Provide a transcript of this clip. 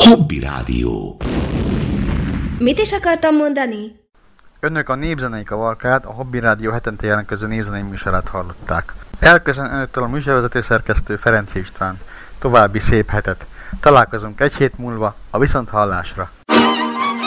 Hobby Rádió. Mit is akartam mondani? Önök a Népzenei Kavalkád, a Hobby Rádió hetente jelentkező népzenei műsorát hallották. Elköszön önöktől a műsorvezető szerkesztő Ferenc István. További szép hetet. Találkozunk egy hét múlva a viszonthallásra.